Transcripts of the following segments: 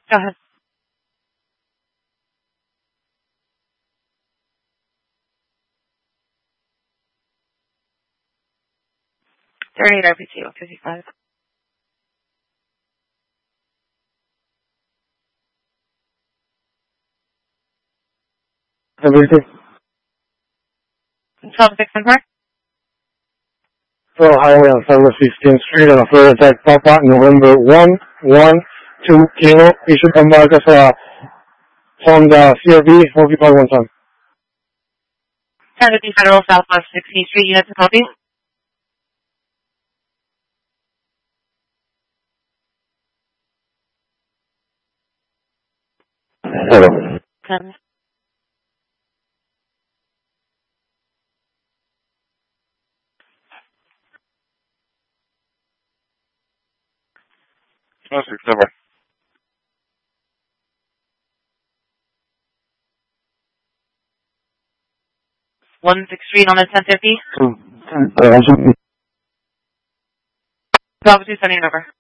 Go ahead. Thirty-eight RPT, 155. Everything. 12-6 and Park. Federal Highway on Southwest 16th Street on a flight attack Papa, November 112 Kilo. Issued embarca sa Honda CRV, multiply one time. 1050 Federal Southwest 16th Street, units to copy. Hello. 10. Number. 16 Street on the 1050. 12, 12-2 sending it over.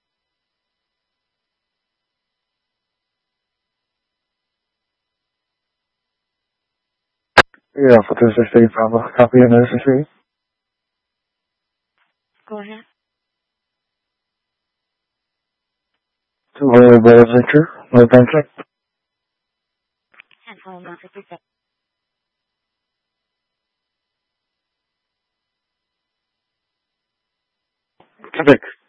yeah, for Thursday State, Papa. Copy and necessary. Go ahead. 200 Brothers Venture, no time check. And phone 157. Quebec.